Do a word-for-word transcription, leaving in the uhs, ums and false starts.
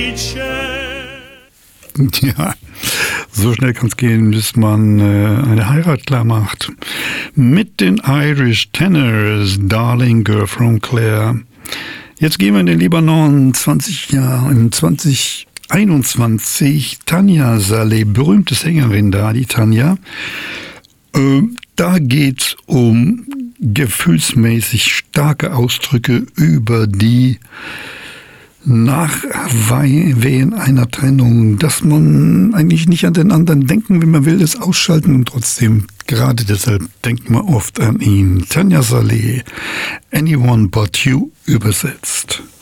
Ja, so schnell kann es gehen, bis man äh, eine Heirat klar macht. Mit den Irish Tenors, Darling Girl from Clare. Jetzt gehen wir in den Libanon, zwanzig Jahre, im zwanzig einundzwanzig. Tanja Saleh, berühmte Sängerin da, die Tanja. Äh, da geht es um gefühlsmäßig starke Ausdrücke über die Nachwehen einer Trennung, dass man eigentlich nicht an den anderen denken will, man will es ausschalten und trotzdem, gerade deshalb denkt man oft an ihn. Tanja Saleh, Anyone But You übersetzt.